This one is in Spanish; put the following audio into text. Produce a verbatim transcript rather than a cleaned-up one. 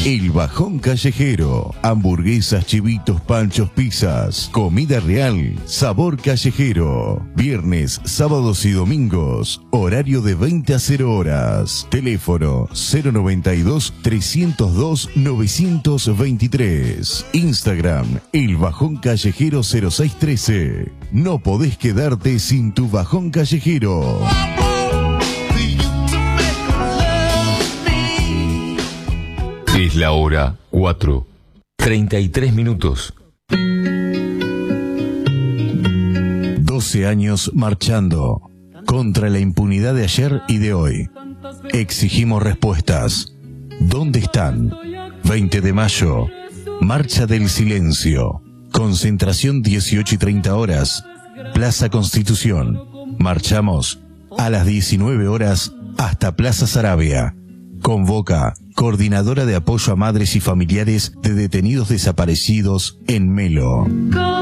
El Bajón Callejero. Hamburguesas, chivitos, panchos, pizzas. Comida real, sabor callejero. Viernes, sábados y domingos. Horario de veinte a cero horas. Teléfono cero noventa y dos, trescientos dos, novecientos veintitrés. Instagram, El Bajón Callejero cero seis trece. No podés quedarte sin tu Bajón Callejero. Es la hora cuatro, treinta y tres minutos. doce años marchando contra la impunidad de ayer y de hoy. Exigimos respuestas. ¿Dónde están? veinte de mayo, Marcha del Silencio. Concentración dieciocho y treinta horas, Plaza Constitución. Marchamos a las diecinueve horas hasta Plaza Saravia. Convoca Coordinadora de Apoyo a Madres y Familiares de Detenidos Desaparecidos en Melo.